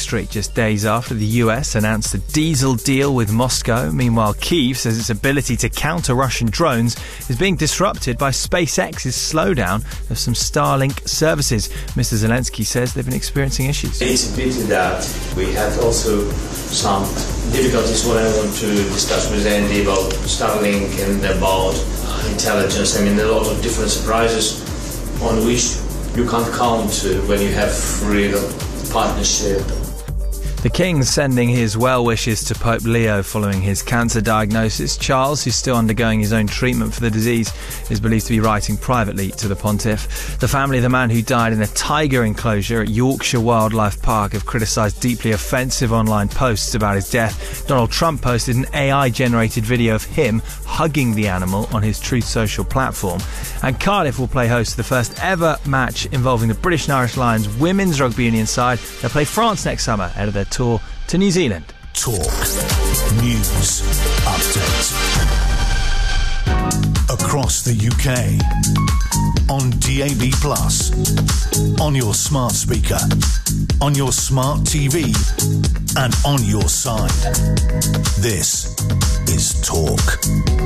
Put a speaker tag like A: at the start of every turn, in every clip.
A: Street just days after the US announced a diesel deal with Moscow. Meanwhile, Kyiv says its ability to counter Russian drones is being disrupted by SpaceX's slowdown of some Starlink services. Mr. Zelensky says they've been experiencing issues.
B: It's a pity that we had also some difficulties when I want to discuss with Andy about Starlink and about intelligence. I mean, a lot of different surprises on which you can't count when you have real partnership.
A: The King's sending his well wishes to Pope Leo following his cancer diagnosis. Charles, who's still undergoing his own treatment for the disease, is believed to be writing privately to the pontiff. The family of the man who died in a tiger enclosure at Yorkshire Wildlife Park have criticised deeply offensive online posts about his death. Donald Trump posted an AI-generated video of him hugging the animal on his Truth Social platform. And Cardiff will play host to the first ever match involving the British and Irish Lions women's rugby union side. They'll play France next summer ahead of their tour to New Zealand.
C: Talk. News. Update. Across the UK. On DAB+. On your smart speaker. On your smart TV. And on your side. This is Talk.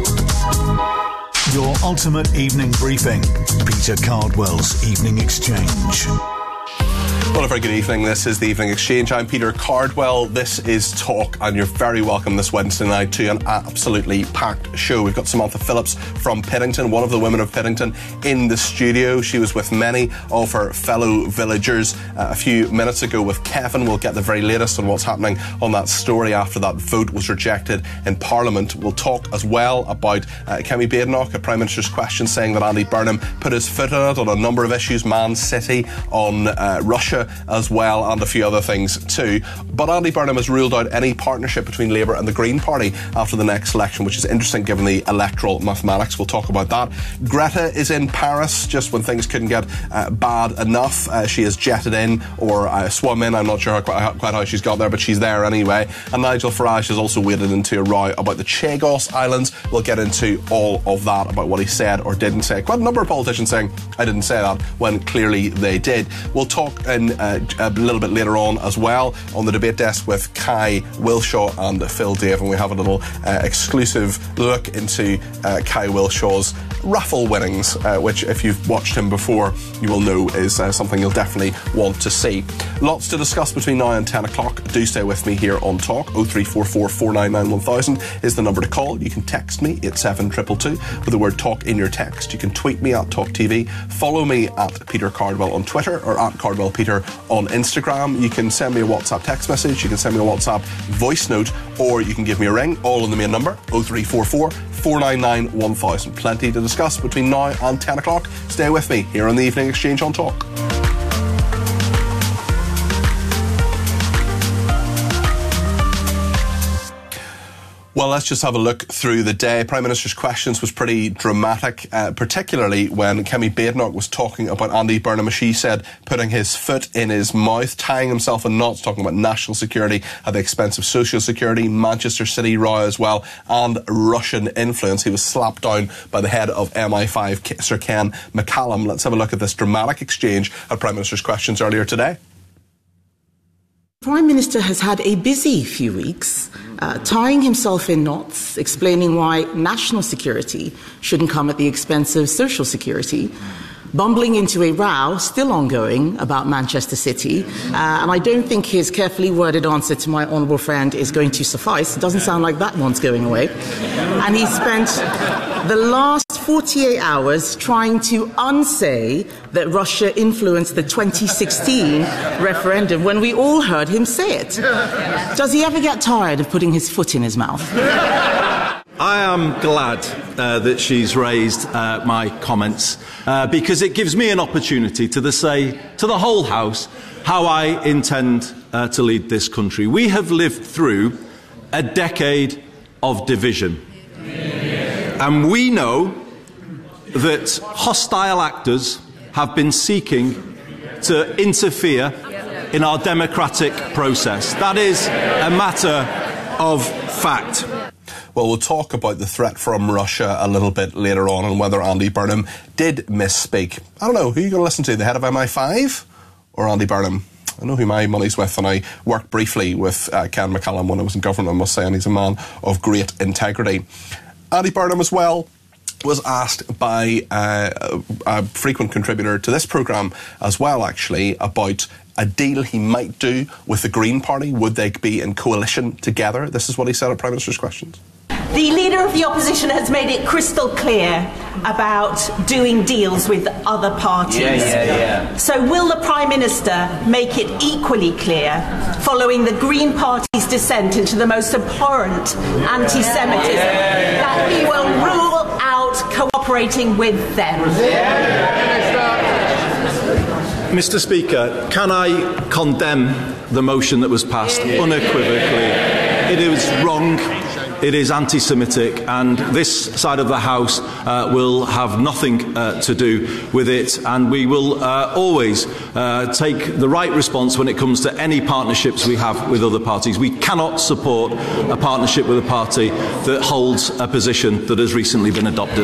C: Your ultimate evening briefing. Peter Cardwell's Evening Exchange.
D: Well, a very good evening. This is the Evening Exchange. I'm Peter Cardwell. This is Talk, and you're very welcome this Wednesday night to an absolutely packed show. We've got Samantha Phillips from Piddington, one of the women of Piddington, in the studio. She was with many of her fellow villagers a few minutes ago with Kevin. We'll get the very latest on what's happening on that story after that vote was rejected in Parliament. We'll talk as well about Kemi Badenoch, a Prime Minister's question, saying that Andy Burnham put his foot in it on a number of issues, Man City, on Russia as well, and a few other things too. But Andy Burnham has ruled out any partnership between Labour and the Green Party after the next election, which is interesting given the electoral mathematics. We'll talk about that. Greta is in Paris just when things couldn't get bad enough. She has jetted in or swum in. I'm not sure quite how she's got there, but she's there anyway. And Nigel Farage has also waded into a row about the Chagos Islands. We'll get into all of that, about what he said or didn't say. Quite a number of politicians saying I didn't say that when clearly they did. We'll talk in a little bit later on as well on the debate desk with Kai Wilshaw and Phil Dave, and we have a little exclusive look into Kai Wilshaw's raffle winnings, which if you've watched him before you will know is something you'll definitely want to see. Lots to discuss between now and 10 o'clock. Do stay with me here on Talk. 0344 499 1000 is the number to call. You can text me at 7222 with the word Talk in your text. You can tweet me at Talk TV. Follow me at Peter Cardwell on Twitter or at Cardwell Peter on Instagram. You can send me a WhatsApp text message. You can send me a WhatsApp voice note, or you can give me a ring, all on the main number 0344 499 1000. Plenty to discuss between now and 10 o'clock. Stay with me here on the Evening Exchange on Talk. Well, let's just have a look through the day. Prime Minister's questions was pretty dramatic, particularly when Kemi Badenoch was talking about Andy Burnham, as she said, putting his foot in his mouth, tying himself in knots, talking about national security at the expense of social security, Manchester City row as well, and Russian influence. He was slapped down by the head of MI5, Sir Ken McCallum. Let's have a look at this dramatic exchange at Prime Minister's questions earlier today.
E: The Prime Minister has had a busy few weeks, tying himself in knots, explaining why national security shouldn't come at the expense of social security, bumbling into a row, still ongoing, about Manchester City, and I don't think his carefully worded answer to my honourable friend is going to suffice. It doesn't sound like that one's going away. And he spent the last 48 hours trying to unsay that Russia influenced the 2016 referendum when we all heard him say it. Does he ever get tired of putting his foot in his mouth?
F: I am glad that she's raised my comments because it gives me an opportunity to say to the whole House how I intend to lead this country. We have lived through a decade of division. And we know that hostile actors have been seeking to interfere in our democratic process. That is a matter of fact.
D: Well, we'll talk about the threat from Russia a little bit later on and whether Andy Burnham did misspeak. I don't know, who are you going to listen to, the head of MI5 or Andy Burnham? I know who my money's with, and I worked briefly with Ken McCallum when I was in government, I must say, and he's a man of great integrity. Andy Burnham as well was asked by a frequent contributor to this programme as well, actually, about a deal he might do with the Green Party. Would they be in coalition together? This is what he said at Prime Minister's Questions.
G: The Leader of the Opposition has made it crystal clear about doing deals with other parties. So will the Prime Minister make it equally clear, following the Green Party's descent into the most abhorrent anti-Semitism, that he will rule out cooperating with them?
F: Mr. Speaker, can I condemn the motion that was passed unequivocally? It is wrong. It is anti-Semitic, and this side of the House will have nothing to do with it, and we will always take the right response when it comes to any partnerships we have with other parties. We cannot support a partnership with a party that holds a position that has recently been adopted.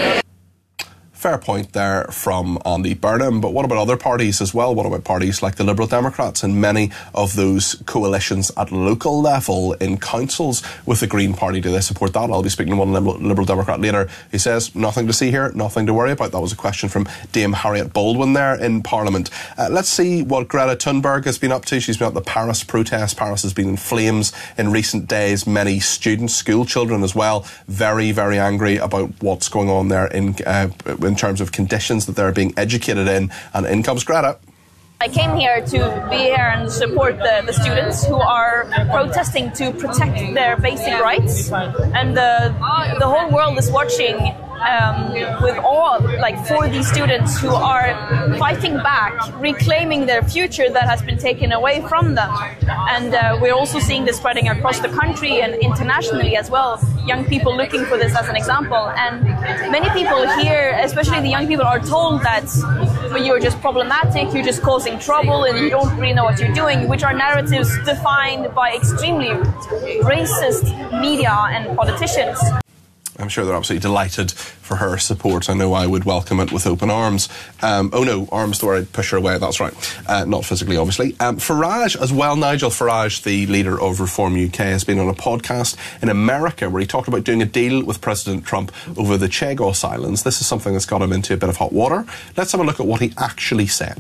D: Fair point there from Andy Burnham, but what about other parties as well? What about parties like the Liberal Democrats and many of those coalitions at local level in councils with the Green Party? Do they support that? I'll be speaking to one Liberal Democrat later. He says, nothing to see here, nothing to worry about. That was a question from Dame Harriet Baldwin there in Parliament. Let's see what Greta Thunberg has been up to. She's been at the Paris protest. Paris has been in flames in recent days. Many students, school children as well, very, very angry about what's going on there in terms of conditions that they're being educated in. And in comes Greta.
H: I came here to be here and support the students who are protesting to protect their basic rights, and the whole world is watching with awe, for these students who are fighting back, reclaiming their future that has been taken away from them. And we're also seeing this spreading across the country and internationally as well. Young people looking for this as an example. And many people here, especially the young people, are told that you're just problematic, you're just causing trouble, and you don't really know what you're doing, which are narratives defined by extremely racist media and politicians.
D: I'm sure they're absolutely delighted for her support. I know I would welcome it with open arms. Oh no, arms where I'd push her away, that's right. Not physically, obviously. Farage as well. Nigel Farage, the leader of Reform UK, has been on a podcast in America where he talked about doing a deal with President Trump over the Chagos Islands. This is something that's got him into a bit of hot water. Let's have a look at what he actually said.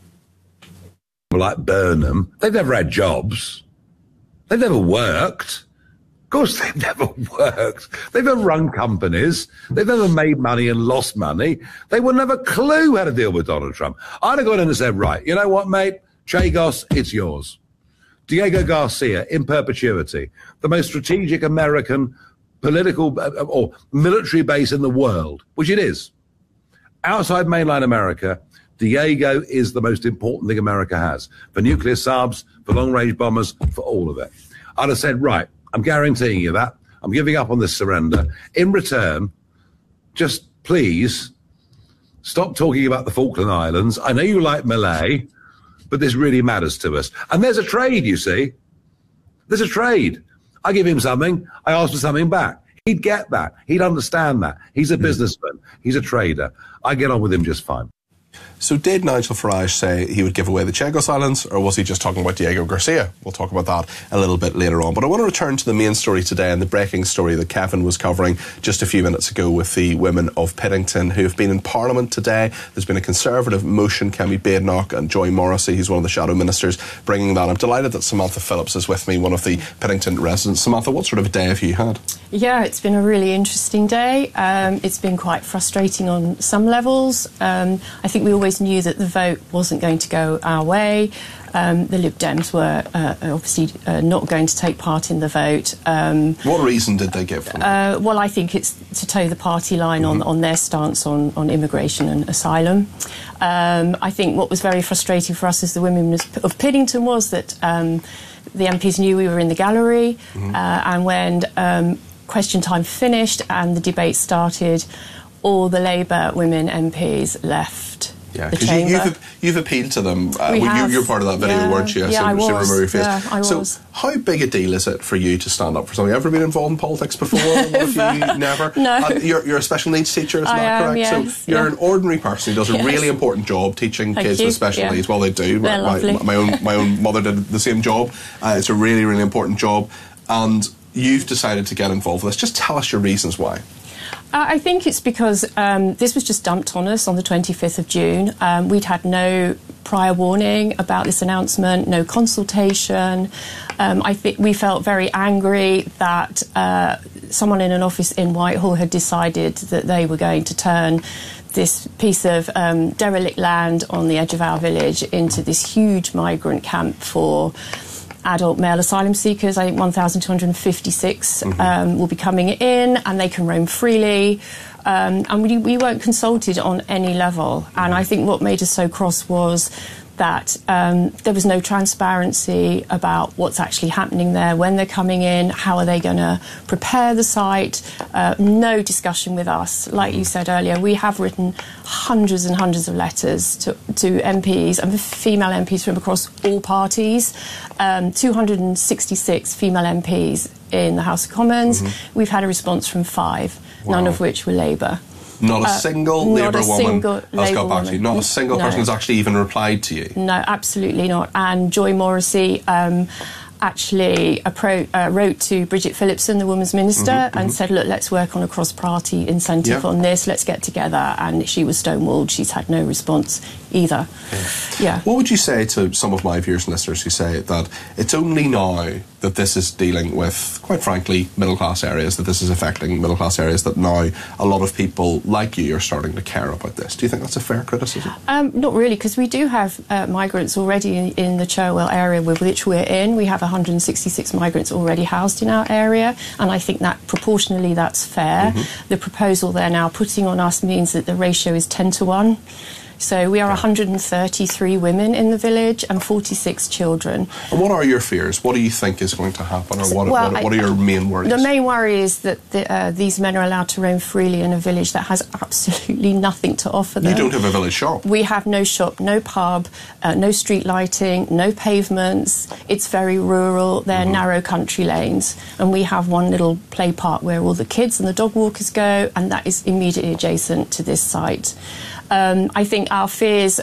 I: Like Burnham, they've never had jobs. They've never worked. Of course, they've never worked. They've never run companies. They've never made money and lost money. They wouldn't have a clue how to deal with Donald Trump. I'd have gone in and said, right, you know what, mate? Chagos, it's yours. Diego Garcia, in perpetuity, the most strategic American political or military base in the world, which it is. Outside mainland America, Diego is the most important thing America has. For nuclear subs, for long-range bombers, for all of it. I'd have said, right, I'm guaranteeing you that. I'm giving up on this surrender. In return, just please stop talking about the Falkland Islands. I know you like Malay, but this really matters to us. And there's a trade, you see. There's a trade. I give him something. I ask for something back. He'd get that. He'd understand that. He's a businessman. He's a trader. I get on with him just fine.
D: So did Nigel Farage say he would give away the Chagos Islands, or was he just talking about Diego Garcia? We'll talk about that a little bit later on. But I want to return to the main story today and the breaking story that Kevin was covering just a few minutes ago with the women of Piddington who have been in Parliament today. There's been a Conservative motion, Kemi Badenoch and Joy Morrissey, who's one of the shadow ministers, bringing that. I'm delighted that Samantha Phillips is with me, one of the Piddington residents. Samantha, what sort of a day have you had? Yeah, it's been a really interesting day. It's been quite frustrating on some levels. I think we always knew that the vote wasn't going to go our way. The Lib Dems were obviously not going to take part in the vote. What reason did they give? Well, I think it's to toe the party line on their stance on immigration and asylum. I think what was very frustrating for us as the women of Piddington was that the MPs knew we were in the gallery, and when question time finished and the debate started, all the Labour women MPs left Yeah,
J: the
D: because
J: chamber.
D: you've appealed to them. You're part of that video, weren't you?
J: Yeah, I was.
D: Remember your face.
J: Yeah, I was.
D: So how big a deal is it for you to stand up for something? Ever been involved in politics before? Never?
J: No.
D: You're a special needs teacher, isn't that correct?
J: Yes,
D: so you're an ordinary person who does a really important job teaching kids with special needs. Well, they do.
J: They're lovely.
D: My own mother did the same job. It's a really, really important job. And you've decided to get involved with this. Just tell us your reasons why.
J: I think it's because this was just dumped on us on the 25th of June. We'd had no prior warning about this announcement, no consultation. I think we felt very angry that someone in an office in Whitehall had decided that they were going to turn this piece of derelict land on the edge of our village into this huge migrant camp for adult male asylum seekers. I think 1,256 will be coming in, and they can roam freely. And we weren't consulted on any level. And I think what made us so cross was that there was no transparency about what's actually happening there, when they're coming in, how are they going to prepare the site, no discussion with us. Like you said earlier, we have written hundreds and hundreds of letters to MPs and female MPs from across all parties, 266 female MPs in the House of Commons. We've had a response from 5, none of which were Labour.
D: Not a single Labour woman has got back to you. Not a single person has actually even replied to you.
J: No, absolutely not. And Joy Morrissey actually wrote to Bridget Phillipson, the Women's Minister, and said, look, let's work on a cross-party incentive on this, let's get together. And she was stonewalled. She's had no response either. Yeah.
D: What would you say to some of my viewers and listeners who say that it's only now that this is dealing with, quite frankly, middle-class areas, that this is affecting middle-class areas, that now a lot of people like you are starting to care about this? Do you think that's a fair criticism?
J: Not really, because we do have migrants already in the Cherwell area with which we're in. We have 166 migrants already housed in our area, and I think that proportionally that's fair. The proposal they're now putting on us means that the ratio is 10 to 1. So we are 133 women in the village and 46 children.
D: And what are your fears? What do you think is going to happen, or what are your main worries?
J: The main worry is that these men are allowed to roam freely in a village that has absolutely nothing to offer them.
D: You don't have a village shop.
J: We have no shop, no pub, no street lighting, no pavements. It's very rural. They're narrow country lanes. And we have one little play park where all the kids and the dog walkers go, and that is immediately adjacent to this site. I think our fears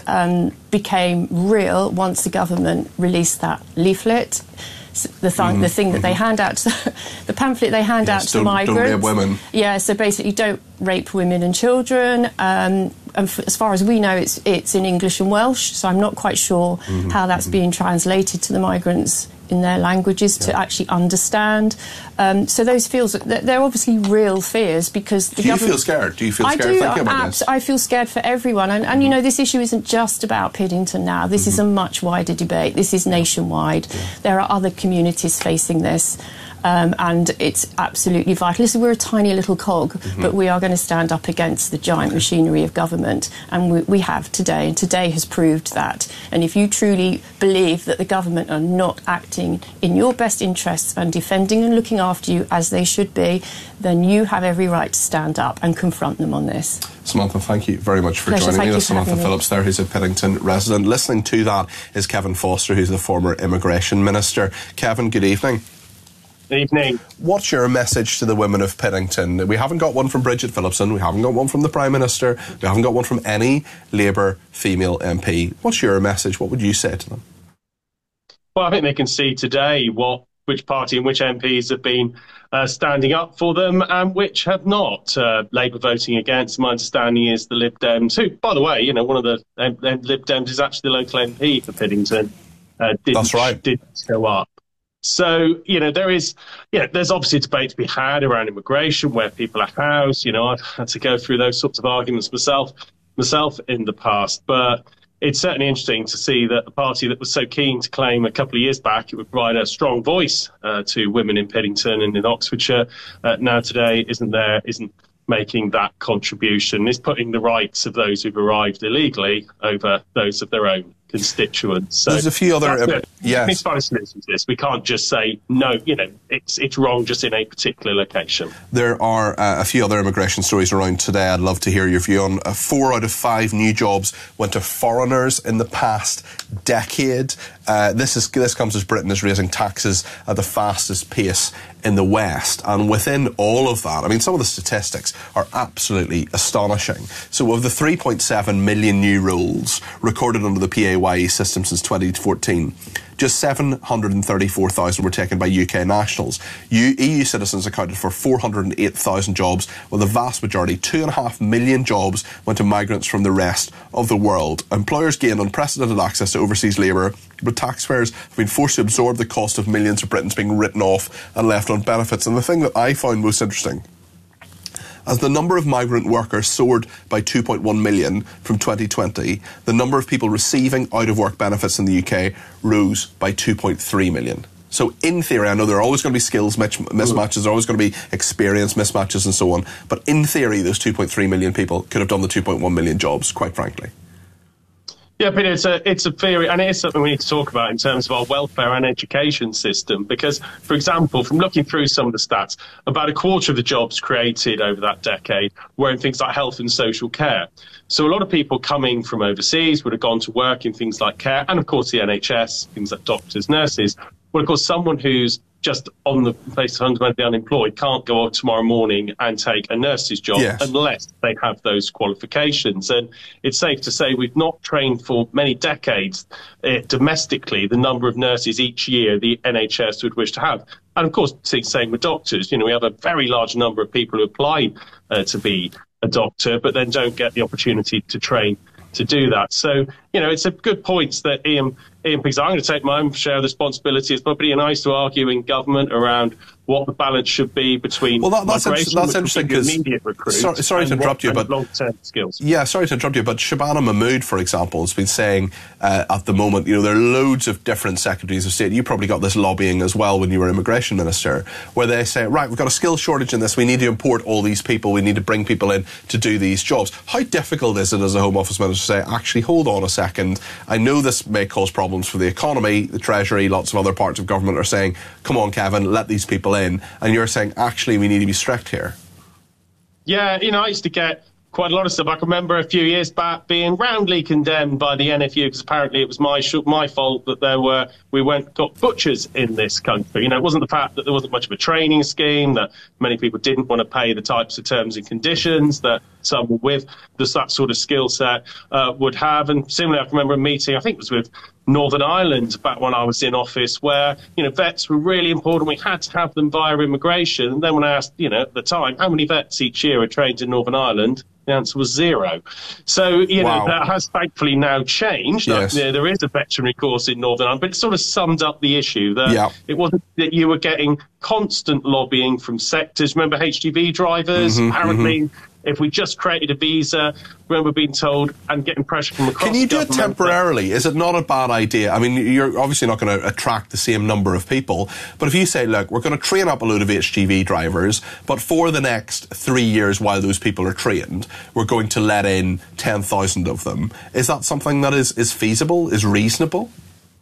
J: became real once the government released that leaflet, the thing that they hand out, the pamphlet they hand out to migrants.
D: Don't rape women.
J: Yeah, so basically don't rape women and children. And as far as we know, it's in English and Welsh, so I'm not quite sure how that's being translated to the migrants in their languages to actually understand. So those fears, they're obviously real fears, because the government...
D: Do you feel scared? Do you feel scared thinking about this?
J: I feel scared for everyone. And you know, this issue isn't just about Piddington now. This is a much wider debate. This is nationwide. There are other communities facing this. And it's absolutely vital. Listen, we're a tiny little cog, but we are going to stand up against the giant machinery of government, and we have today, and today has proved that. And if you truly believe that the government are not acting in your best interests and defending and looking after you as they should be, then you have every right to stand up and confront them on this.
D: Samantha, thank you very much for joining me. That's Samantha Phillips there, who's a Piddington resident. Listening to that is Kevin Foster, who's the former Immigration Minister. Kevin, good evening.
K: Evening.
D: What's your message to the women of Piddington? We haven't got one from Bridget Phillipson, we haven't got one from the Prime Minister, we haven't got one from any Labour female MP. What's your message? What would you say to them?
K: Well, I think they can see today which party and which MPs have been standing up for them and which have not. Labour voting against, my understanding is the Lib Dems, who, by the way, you know, one of the Lib Dems is actually the local MP for Piddington.
D: That's right.
K: Didn't show up. So, you know, there's obviously a debate to be had around immigration, where people are housed. You know, I've had to go through those sorts of arguments myself in the past. But it's certainly interesting to see that the party that was so keen to claim a couple of years back it would provide a strong voice to women in Piddington and in Oxfordshire, now today isn't making that contribution, is putting the rights of those who've arrived illegally over those of their own constituents. So
D: there's a few other
K: yes. This. We can't just say no. It's wrong just in a particular location.
D: There are a few other immigration stories around today. I'd love to hear your view on. 4 out of 5 new jobs went to foreigners in the past decade. This comes as Britain is raising taxes at the fastest pace in the West, and within all of that, I mean, some of the statistics are absolutely astonishing. So of the 3.7 million new rules recorded under the PAYE system since 2014, just 734,000 were taken by UK nationals. EU citizens accounted for 408,000 jobs, while the vast majority, 2.5 million jobs, went to migrants from the rest of the world. Employers gained unprecedented access to overseas labour, but taxpayers have been forced to absorb the cost of millions of Britons being written off and left on benefits. And the thing that I found most interesting, as the number of migrant workers soared by 2.1 million from 2020, the number of people receiving out-of-work benefits in the UK rose by 2.3 million. So in theory, I know there are always going to be skills mismatches, there are always going to be experience mismatches and so on, but in theory, those 2.3 million people could have done the 2.1 million jobs, quite frankly.
K: Yeah, but it's a theory, and it is something we need to talk about in terms of our welfare and education system. Because, for example, from looking through some of the stats, about a quarter of the jobs created over that decade were in things like health and social care. So a lot of people coming from overseas would have gone to work in things like care, and of course the NHS, things like doctors, nurses. Well, of course, someone who's just on the face fundamentally unemployed can't go out tomorrow morning and take a nurse's job unless they have those qualifications. And it's safe to say we've not trained for many decades domestically the number of nurses each year the NHS would wish to have. And of course, same with doctors. We have a very large number of people who apply to be a doctor, but then don't get the opportunity to train to do that. So, it's a good point that Ian picks. I'm going to take my own share of the responsibility. It's probably nice to argue in government around what the balance should be between
D: that's interesting because
K: immediate recruits
D: sorry to interrupt you, but
K: long-term skills.
D: Yeah, sorry to interrupt you, but Shabana Mahmood, for example, has been saying at the moment, there are loads of different secretaries of state. You probably got this lobbying as well when you were immigration minister, where they say, right, we've got a skill shortage in this. We need to import all these people. We need to bring people in to do these jobs. How difficult is it as a Home Office minister to say, actually, hold on a second. I know this may cause problems for the economy, the Treasury, lots of other parts of government are saying, come on, Kevin, let these people in. And you're saying, actually, we need to be strict here.
K: Yeah, I used to get quite a lot of stuff. I can remember a few years back being roundly condemned by the NFU because apparently it was my fault that we got butchers in this country. It wasn't the fact that there wasn't much of a training scheme, that many people didn't want to pay the types of terms and conditions that someone with that sort of skill set would have. And similarly, I can remember a meeting, I think it was with Northern Ireland back when I was in office, where vets were really important. We had to have them via immigration. And then when I asked, at the time, how many vets each year are trained in Northern Ireland, the answer was 0. So, that has thankfully now changed.
D: Yes.
K: There is a veterinary course in Northern Ireland, but it sort of summed up the issue that it wasn't that you were getting constant lobbying from sectors. Remember HGV drivers? Apparently, if we just created a visa, remember being told, and getting pressure from across.
D: Can you do it temporarily? Is it not a bad idea? I mean, you're obviously not going to attract the same number of people, but if you say, look, we're going to train up a load of HGV drivers, but for the next 3 years while those people are trained, we're going to let in 10,000 of them. Is that something that is feasible, is reasonable?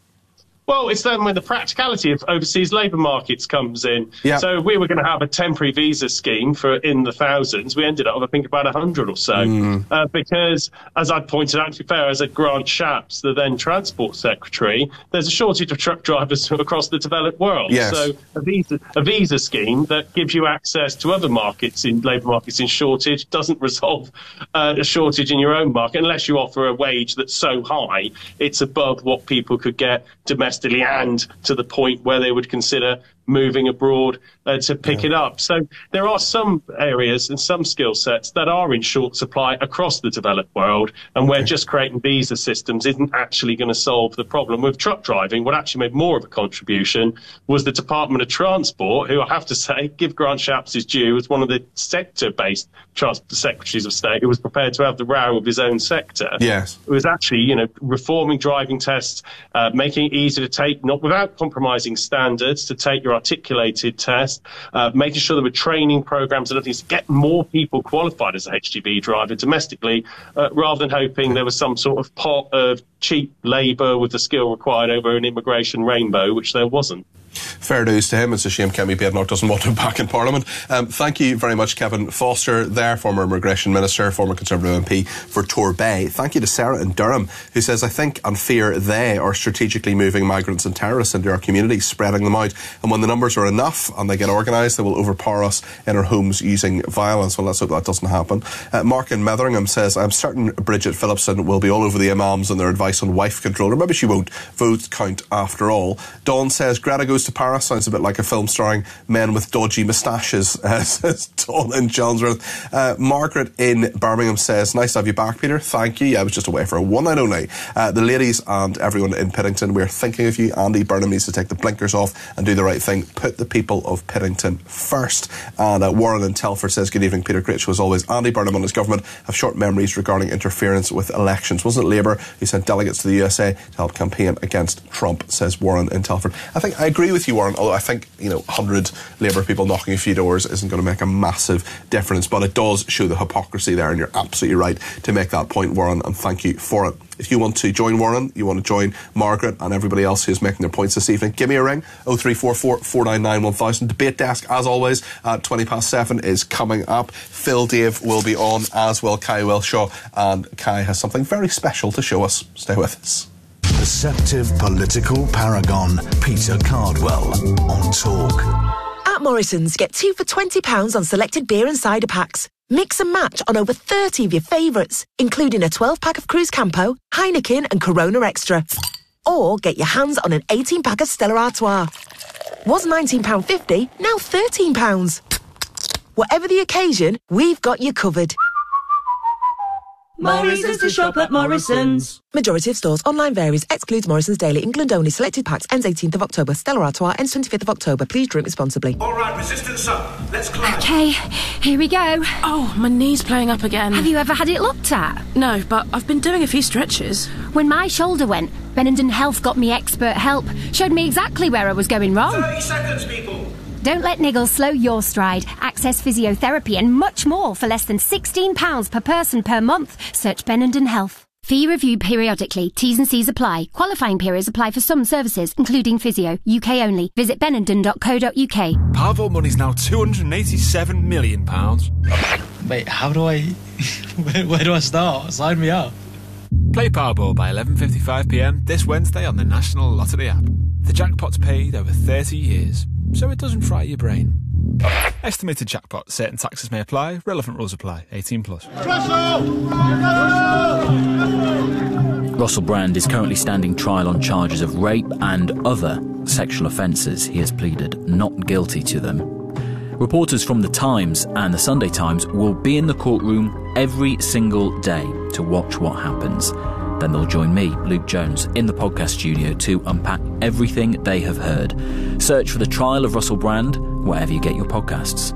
K: Well, it's then when the practicality of overseas labour markets comes in.
D: Yeah.
K: So we were going to have a temporary visa scheme for in the thousands. We ended up with, I think, about 100 or so. Because, as I pointed out, to be fair, as a Grant Shapps, the then Transport Secretary, there's a shortage of truck drivers across the developed world.
D: Yes.
K: So a visa scheme that gives you access to other markets, in labour markets in shortage, doesn't resolve a shortage in your own market unless you offer a wage that's so high it's above what people could get domestically and to the point where they would consider moving abroad to pick it up. So there are some areas and some skill sets that are in short supply across the developed world, and where just creating visa systems isn't actually going to solve the problem. With truck driving, what actually made more of a contribution was the Department of Transport, who I have to say, give Grant Shapps his due, as one of the sector-based transport secretaries of state who was prepared to have the row of his own sector.
D: Yes.
K: It was actually, reforming driving tests, making it easier to take, not without compromising standards, to take your articulated test, making sure there were training programs and other things to get more people qualified as a HGV driver domestically, rather than hoping there was some sort of pot of cheap labour with the skill required over an immigration rainbow, which there wasn't.
D: Fair dues to him. It's a shame Kemi Badenoch doesn't want him back in Parliament. Thank you very much, Kevin Foster there, former Immigration Minister, former Conservative MP for Torbay. Thank you to Sarah in Durham, who says, I think and fear they are strategically moving migrants and terrorists into our communities, spreading them out. And when the numbers are enough and they get organised, they will overpower us in our homes using violence. Well, let's hope that doesn't happen. Mark in Metheringham says, I'm certain Bridget Phillipson will be all over the imams and their advice on wife control. Or maybe she won't. Votes count after all. Dawn says, Greta Goes to Paris sounds a bit like a film starring men with dodgy moustaches, says Dawn in Johnsworth. Margaret in Birmingham says, nice to have you back, Peter. Thank you. Yeah, I was just away for a one night only. The ladies and everyone in Piddington, we're thinking of you. Andy Burnham needs to take the blinkers off and do the right thing. Put the people of Piddington first. And Warren in Telford says, good evening, Peter. Great show as always. Andy Burnham and his government have short memories regarding interference with elections. Wasn't it Labour who sent delegates to the USA to help campaign against Trump, says Warren in Telford. I think I agree with you, Warren, although I think, 100 Labour people knocking a few doors isn't going to make a massive difference, but it does show the hypocrisy there, and you're absolutely right to make that point, Warren, and thank you for it. If you want to join Warren, you want to join Margaret and everybody else who's making their points this evening, give me a ring, 0344 499 1000. Debate desk, as always, at 7:20 is coming up. Phil Dave will be on, as will Kai Welshaw, and Kai has something very special to show us. Stay with us.
C: Perceptive political paragon Peter Cardwell on Talk.
L: At Morrison's, get 2 for £20 on selected beer and cider packs. Mix and match on over 30 of your favourites, including a 12-pack of Cruz Campo, Heineken and Corona Extra. Or get your hands on an 18-pack of Stella Artois. Was £19.50, now £13. Whatever the occasion, we've got you covered.
M: Morrison's to shop at Morrison's.
L: Majority of stores. Online varies. Excludes Morrison's Daily. England only. Selected packs. Ends 18th of October. Stella Artois ends 25th of October. Please drink responsibly.
N: All right, resistance up. Let's climb.
O: Okay, here we go.
P: Oh, my knee's playing up again.
O: Have you ever had it looked at?
P: No, but I've been doing a few stretches.
O: When my shoulder went, Benenden Health got me expert help. Showed me exactly where I was going wrong.
N: 30 seconds, people.
O: Don't let niggles slow your stride. Access physiotherapy and much more for less than £16 per person per month. Search Benenden Health. Fee reviewed periodically. T's and C's apply. Qualifying periods apply for some services, including physio. UK only. Visit benenden.co.uk.
Q: Powerball money's now £287 million.
R: Wait, how do I... where do I start? Sign me up.
Q: Play Powerball by 11:55pm this Wednesday on the National Lottery app. The jackpot's paid over 30 years, so it doesn't fry your brain. Estimated jackpot. Certain taxes may apply. Relevant rules apply. 18+.
S: Russell Brand is currently standing trial on charges of rape and other sexual offences. He has pleaded not guilty to them. Reporters from The Times and The Sunday Times will be in the courtroom every single day to watch what happens. Then they'll join me, Luke Jones, in the podcast studio to unpack everything they have heard. Search for The Trial of Russell Brand wherever you get your podcasts.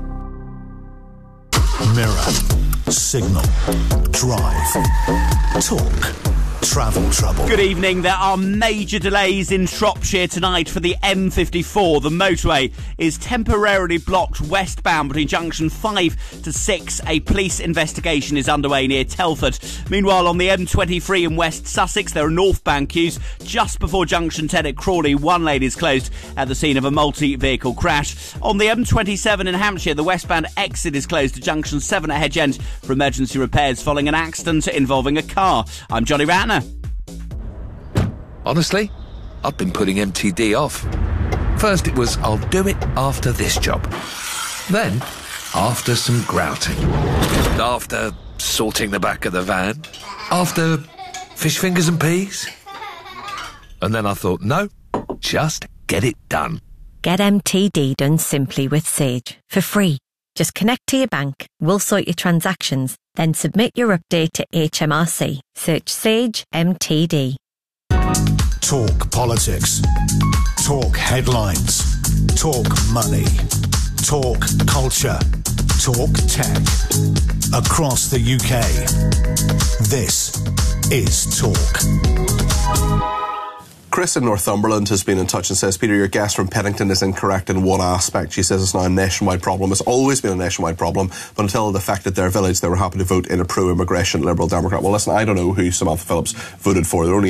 C: Mirror, Signal, Drive, Talk, Travel Trouble.
T: Good evening. There are major delays in Shropshire tonight for the M54. The motorway is temporarily blocked westbound between junction 5 to 6. A police investigation is underway near Telford. Meanwhile, on the M23 in West Sussex, there are northbound queues just before junction 10 at Crawley. One lane is closed at the scene of a multi-vehicle crash. On the M27 in Hampshire, the westbound exit is closed to junction 7 at Hedge End for emergency repairs following an accident involving a car. I'm Johnny Ratner.
U: Honestly, I've been putting MTD off. First it was, I'll do it after this job. Then, after some grouting. After sorting the back of the van. After fish fingers and peas. And then I thought, no, just get it done.
V: Get MTD done simply with Sage, for free. Just connect to your bank, we'll sort your transactions, then submit your update to HMRC. Search Sage MTD.
C: Talk politics. Talk headlines. Talk money. Talk culture. Talk tech. Across the UK. This is Talk.
D: Chris in Northumberland has been in touch and says, Peter, your guest from Piddington is incorrect in one aspect. She says it's now a nationwide problem. It's always been a nationwide problem, but until it affected their village, they were happy to vote in a pro-immigration Liberal Democrat. Well, listen, I don't know who Samantha Phillips voted for. There are only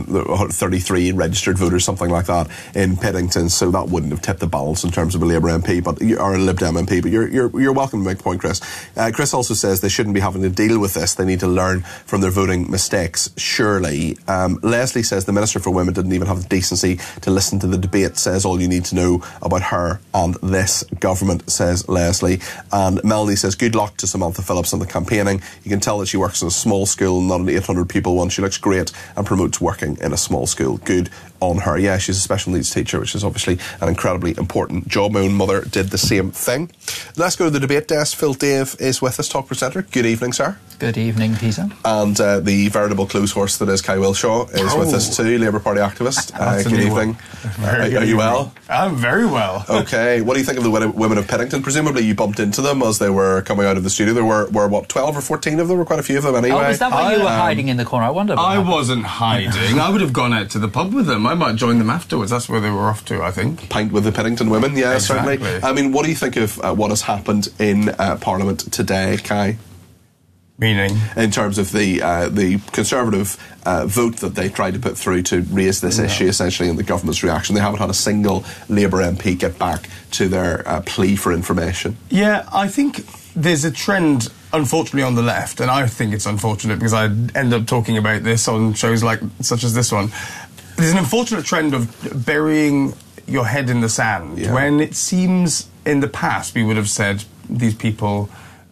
D: 133 registered voters, something like that, in Piddington, so that wouldn't have tipped the balance in terms of a Labour MP, or a Lib Dem MP, but you're welcome to make the point, Chris. Chris also says they shouldn't be having to deal with this. They need to learn from their voting mistakes, surely. Leslie says the Minister for Women didn't even have the decency to listen to the debate, says all you need to know about her and this government, says Leslie. And Melanie says, good luck to Samantha Phillips on the campaigning. You can tell that she works in a small school, not an 800 people one. She looks great and promotes working in a small school. Good on her. Yeah, she's a special needs teacher, which is obviously an incredibly important job. My own mother did the same thing. Let's go to the debate desk. Phil Dave is with us, talk presenter. Good evening, sir.
A: Good evening, Peter.
D: And the veritable close horse that is Kai Wilshaw is with us too, Labour Party activist. Good evening. Are you well?
B: I'm very well.
D: Okay. What do you think of the women of Piddington? Presumably you bumped into them as they were coming out of the studio. There were what, 12 or 14 of them? Or quite a few of them anyway.
A: Oh, is that why you were hiding in the corner? I wonder.
B: I wasn't hiding. I would have gone out to the pub with them. I might join them afterwards. That's where they were off to, I think.
D: Pint with the Piddington women, yeah,
B: exactly.
D: Certainly. I mean, what do you think of what has happened in Parliament today, Kai?
B: Meaning?
D: In terms of the Conservative vote that they tried to put through to raise this issue, essentially, and the government's reaction. They haven't had a single Labour MP get back to their plea for information.
B: Yeah, I think there's a trend, unfortunately, on the left, and I think it's unfortunate because I end up talking about this on shows such as this one. There's an unfortunate trend of burying your head in the sand when it seems in the past we would have said these people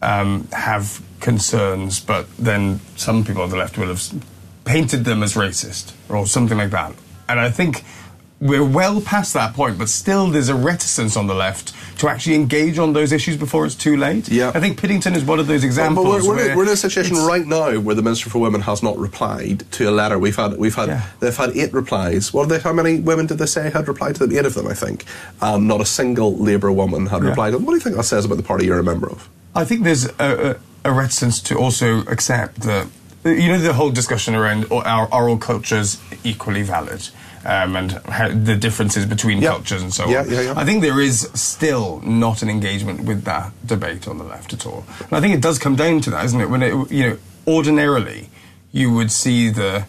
B: have concerns, but then some people on the left will have painted them as racist or something like that. And I think we're well past that point, but still there's a reticence on the left to actually engage on those issues before it's too late. Yeah. I think Piddington is one of those examples.
D: But we're in a situation right now where the Minister for Women has not replied to a letter. They've had 8 replies. How many women did they say had replied to them? 8 of them, I think. Not a single Labour woman had replied. What do you think that says about the party you're a member of?
B: I think there's a reticence to also accept that, the whole discussion around are all cultures equally valid, and how the differences between cultures and so on. I think there is still not an engagement with that debate on the left at all. And I think it does come down to that, isn't it? When ordinarily you would see the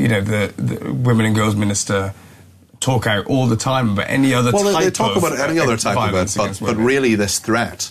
B: Women and Girls Minister talk out all the time about any other type of... Well, they talk about any other type of it,
D: but really this threat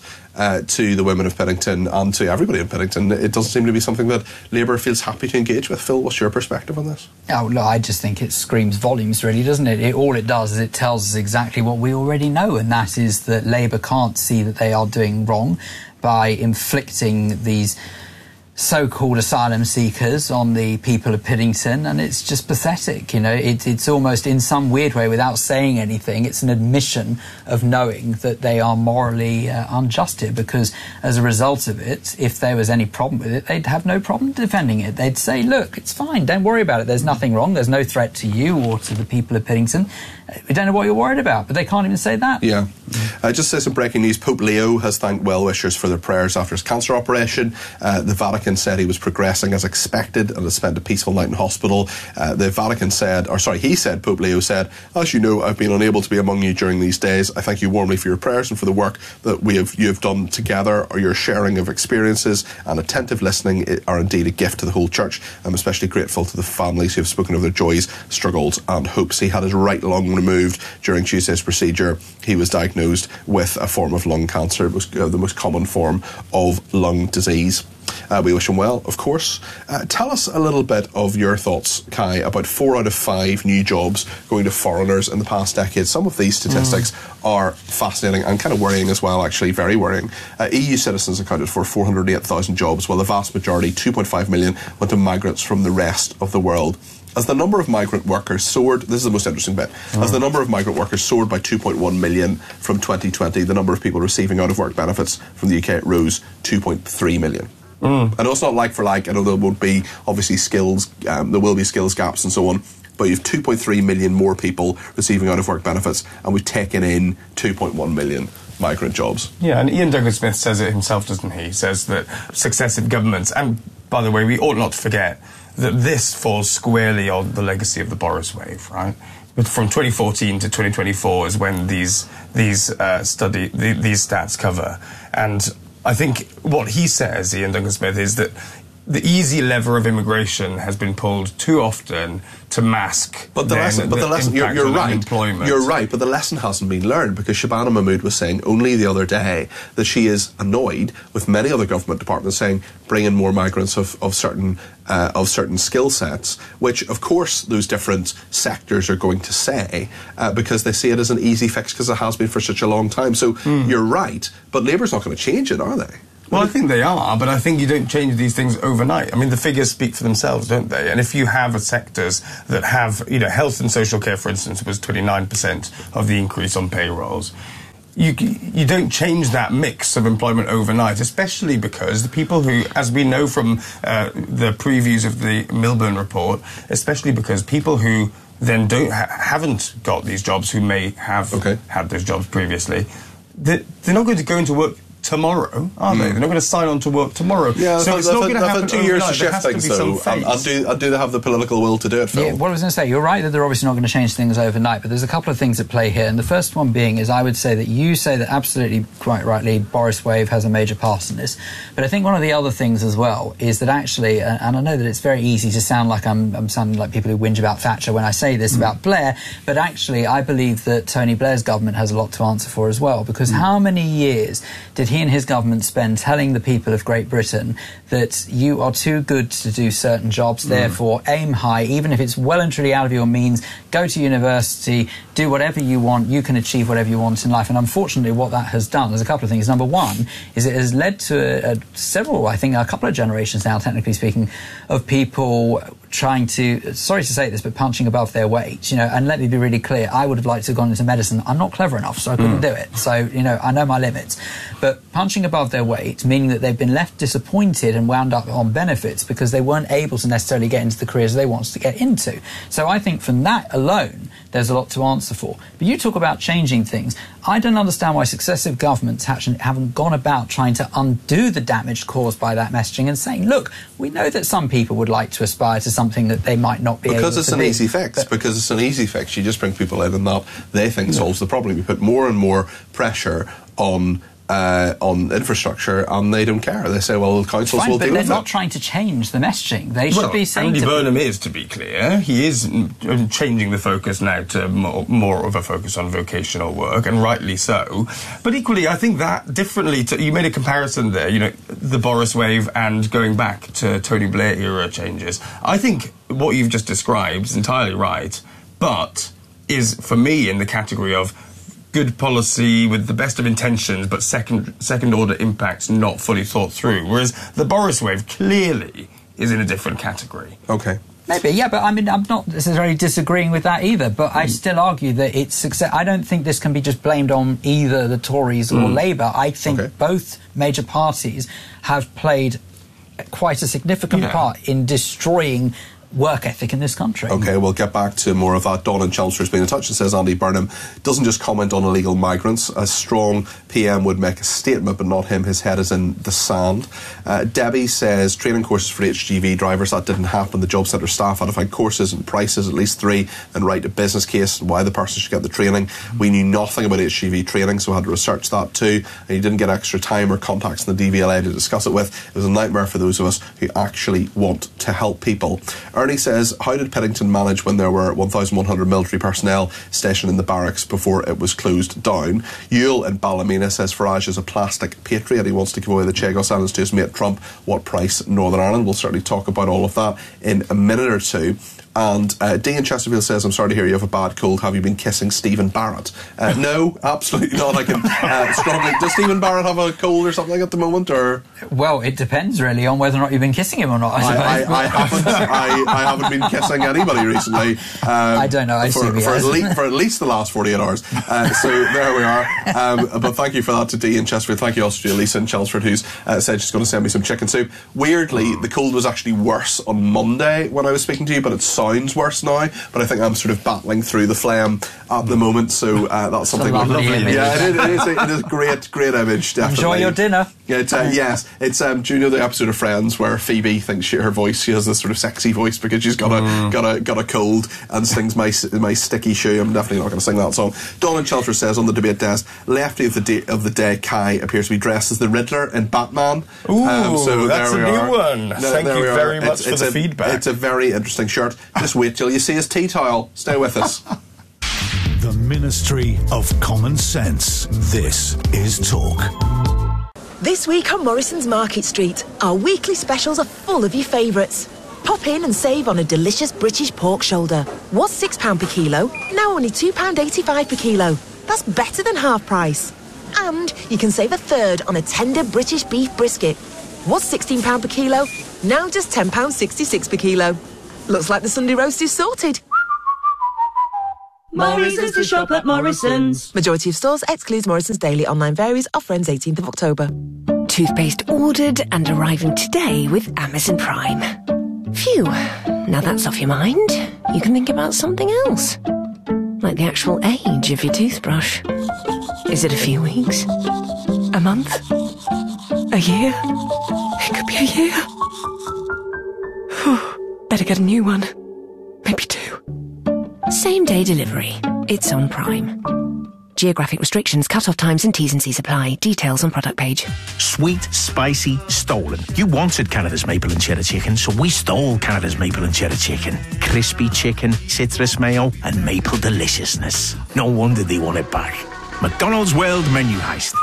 D: to the women of Piddington and to everybody in Piddington, it doesn't seem to be something that Labour feels happy to engage with. Phil, what's your perspective on this?
A: Oh, no, I just think it screams volumes, really, doesn't it? All it does is it tells us exactly what we already know, and that is that Labour can't see that they are doing wrong by inflicting these so-called asylum seekers on the people of Piddington, and it's just pathetic. It's almost in some weird way, without saying anything, it's an admission of knowing that they are morally unjust here, because as a result of it, if there was any problem with it, they'd have no problem defending it. They'd say, look, it's fine, don't worry about it, there's nothing wrong, there's no threat to you or to the people of Piddington. We don't know what you're worried about, but they can't even say that.
D: Yeah. Just say some breaking news. Pope Leo has thanked well-wishers for their prayers after his cancer operation. The Vatican said he was progressing as expected and has spent a peaceful night in hospital. The Vatican said, Pope Leo said, as you know, I've been unable to be among you during these days. I thank you warmly for your prayers and for the work that you have done together, or your sharing of experiences and attentive listening are indeed a gift to the whole Church. I'm especially grateful to the families who have spoken of their joys, struggles and hopes. He had his right lung removed during Tuesday's procedure. He was diagnosed with a form of lung cancer. It was the most common form of lung disease. We wish him well, of course. Tell us a little bit of your thoughts, Kai, about 4 out of 5 new jobs going to foreigners in the past decade. Some of these statistics are fascinating and kind of worrying as well, actually, very worrying. EU citizens accounted for 408,000 jobs, while the vast majority, 2.5 million, went to migrants from the rest of the world. As the number of migrant workers soared, this is the most interesting bit, as the number of migrant workers soared by 2.1 million from 2020, the number of people receiving out-of-work benefits from the UK rose 2.3 million. I know it's not like for like, I know there won't be, obviously, skills, there will be skills gaps and so on, but you have 2.3 million more people receiving out-of-work benefits, and we've taken in 2.1 million migrant jobs.
B: Yeah, and Ian Douglas-Smith says it himself, doesn't he? He says that successive governments, and by the way, we ought not to forget that this falls squarely on the legacy of the Boris wave, right? But from 2014 to 2024 is when these stats cover. And I think what he says, Ian Duncan Smith, is that the easy lever of immigration has been pulled too often to mask.
D: But the lesson, you're right. You're right, but the lesson hasn't been learned, because Shabana Mahmood was saying only the other day that she is annoyed with many other government departments saying bring in more migrants of certain skill sets, which of course those different sectors are going to say because they see it as an easy fix because it has been for such a long time. So you're right, but Labour's not going to change it, are they?
B: Well, I think they are, but I think you don't change these things overnight. I mean, the figures speak for themselves, don't they? And if you have sectors that have, health and social care, for instance, was 29% of the increase on payrolls. You don't change that mix of employment overnight, especially because the people who, as we know from the previews of the Milburn report, especially because people who then haven't got these jobs, who may have had those jobs previously, they're not going to go into work tomorrow, are they? They're not going to sign on to work tomorrow.
D: Yeah,
B: so it's not going to happen
D: 2 years to
B: overnight.
D: shift things, though. And do they have the political will to do it, Phil?
A: Yeah, what I was going to say, you're right that they're obviously not going to change things overnight, but there's a couple of things at play here. And the first one being is I would say that you say that absolutely, quite rightly, Boris Wave has a major part in this. But I think one of the other things as well is that actually, and I know that it's very easy to sound like I'm sounding like people who whinge about Thatcher when I say this about Blair, but actually I believe that Tony Blair's government has a lot to answer for as well, because how many years did he and his government spend telling the people of Great Britain that you are too good to do certain jobs, therefore aim high, even if it's well and truly out of your means, go to university, do whatever you want, you can achieve whatever you want in life. And unfortunately what that has done, there's a couple of things. Number one is it has led to a couple of generations now, technically speaking, of people trying to, sorry to say this, but punching above their weight, and let me be really clear, I would have liked to have gone into medicine. I'm not clever enough, so I couldn't do it. So, I know my limits. But punching above their weight, meaning that they've been left disappointed and wound up on benefits because they weren't able to necessarily get into the careers they wanted to get into. So I think from that alone, there's a lot to answer for. But you talk about changing things. I don't understand why successive governments haven't gone about trying to undo the damage caused by that messaging and saying, look, we know that some people would like to aspire to something that they might not be able to be.
D: Because it's an easy fix. Because it's an easy fix. You just bring people in and that they think solves the problem. You put more and more pressure on infrastructure, and they don't care. They say, well, councils will deal with it.
A: But they're not trying to change the messaging. They should be saying
B: Andy Burnham is, to be clear. He is changing the focus now to more of a focus on vocational work, and rightly so. But equally, I think that differently you made a comparison there, the Boris wave and going back to Tony Blair era changes. I think what you've just described is entirely right, but is, for me, in the category of good policy with the best of intentions, but second order impacts not fully thought through. Whereas the Boris wave clearly is in a different category.
D: Okay.
A: Maybe, yeah, but I'm not necessarily disagreeing with that either, but I still argue that it's success. I don't think this can be just blamed on either the Tories or Labour. I think both major parties have played quite a significant part in destroying work ethic in this country.
D: OK, we'll get back to more of that. Dawn in Chelmsford's been in touch and says Andy Burnham doesn't just comment on illegal migrants. A strong PM would make a statement, but not him. His head is in the sand. Debbie says training courses for HGV drivers, that didn't happen. The job centre staff had to find courses and prices, at least 3, and write a business case why the person should get the training. We knew nothing about HGV training, so I had to research that too. And you didn't get extra time or contacts in the DVLA to discuss it with. It was a nightmare for those of us who actually want to help people. Ernie says, how did Piddington manage when there were 1,100 military personnel stationed in the barracks before it was closed down? Yule in Ballymena says Farage is a plastic patriot. He wants to give away the Chagos Islands to his mate Trump. What price Northern Ireland? We'll certainly talk about all of that in a minute or two. And Dean Chesterfield says, I'm sorry to hear you have a bad cold. Have you been kissing Stephen Barrett? No, absolutely not. I can strongly... Does Stephen Barrett have a cold or something at the moment? Or
A: well, it depends really on whether or not you've been kissing him or not.
D: I haven't been kissing anybody recently.
A: I don't know.
D: For at least the last 48 hours. So there we are. But thank you for that to Dean Chesterfield. Thank you also to Elisa in Chelmsford, who's said she's going to send me some chicken soup. Weirdly, the cold was actually worse on Monday when I was speaking to you, but it sounds worse now. But I think I'm sort of battling through the phlegm at the moment. So that's something.
A: Lovely image.
D: Yeah, it is a great image. Definitely.
A: Enjoy your dinner.
D: Yes, it's. Do you know the episode of Friends where Phoebe thinks she has this sort of sexy voice because she's got a cold and sings my sticky shoe? I'm definitely not going to sing that song. Dawn in Chelter says on the debate desk, Lefty of the day Kai appears to be dressed as the Riddler in Batman.
B: Ooh,
D: so
B: that's a new one. Thank you very much for the feedback.
D: It's a very interesting shirt. Just wait till you see his tea towel. Stay with us.
C: The Ministry of Common Sense. This is Talk.
L: This week on Morrison's Market Street, our weekly specials are full of your favourites. Pop in and save on a delicious British pork shoulder. Was £6 per kilo, now only £2.85 per kilo. That's better than half price. And you can save a third on a tender British beef brisket. Was £16 per kilo, now just £10.66 per kilo. Looks like the Sunday roast is sorted.
M: Morrison's to shop at Morrison's.
L: Majority of stores excludes Morrison's Daily. Online varies. Offer ends 18th of October.
E: Toothpaste ordered and arriving today with Amazon Prime. Phew, now that's off your mind. You can think about something else. Like the actual age of your toothbrush. Is it a few weeks? A month? A year? It could be a year. Whew, better get a new one. Maybe 2. Same day delivery. It's on Prime. Geographic restrictions, cut-off times and T's and C's apply. Details on product page.
G: Sweet, spicy, stolen. You wanted Canada's maple and cheddar chicken, so we stole Canada's maple and cheddar chicken. Crispy chicken, citrus mayo and maple deliciousness. No wonder they want it back. McDonald's World Menu Heist.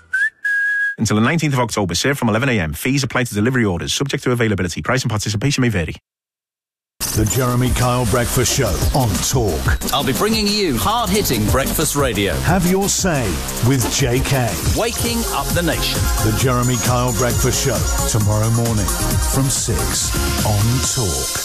G: Until the 19th of October, served from 11 a.m. Fees apply to delivery orders, subject to availability. Price and participation may vary.
C: The Jeremy Kyle Breakfast Show on Talk.
W: I'll be bringing you hard-hitting breakfast radio.
C: Have your say with JK.
W: Waking up the nation.
C: The Jeremy Kyle Breakfast Show, tomorrow morning from 6 on Talk.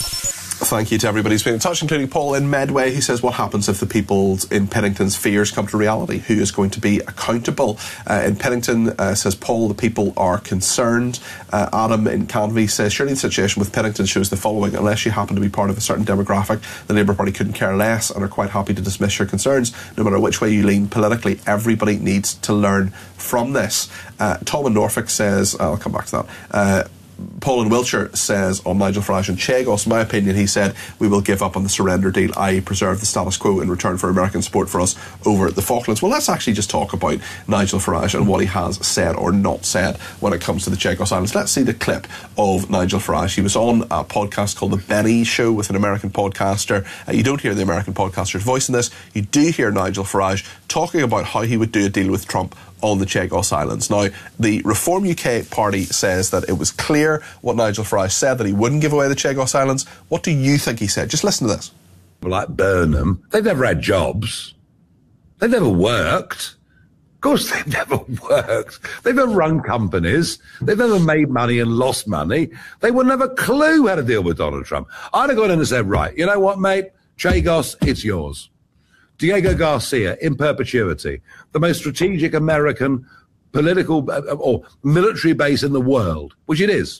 D: Thank you to everybody who's been in touch, including Paul in Medway, who says, what happens if the people in Pennington's fears come to reality? Who is going to be accountable? In Pennington, says Paul, the people are concerned. Adam in Canvey says, surely the situation with Pennington shows the following: unless you happen to be part of a certain demographic, the Labour Party couldn't care less and are quite happy to dismiss your concerns. No matter which way you lean politically, everybody needs to learn from this. Tom in Norfolk says, I'll come back to that. Paul in Wiltshire says on Nigel Farage and Chagos, my opinion, he said, we will give up on the surrender deal, i.e. preserve the status quo in return for American support for us over the Falklands. Well, let's actually just talk about Nigel Farage and what he has said or not said when it comes to the Chagos Islands. Let's see the clip of Nigel Farage. He was on a podcast called The Benny Show with an American podcaster. You don't hear the American podcaster's voice in this. You do hear Nigel Farage talking about how he would do a deal with Trump on the Chagos Islands. Now, the Reform UK party says that it was clear what Nigel Farage said, that he wouldn't give away the Chagos Islands. What do you think he said? Just listen to this.
I: Like Burnham, they've never had jobs. They've never worked. Of course they've never worked. They've never run companies. They've never made money and lost money. They wouldn't have a clue how to deal with Donald Trump. I'd have gone in and said, right, you know what, mate? Chagos, it's yours. Diego Garcia, in perpetuity, the most strategic American political or military base in the world, which it is.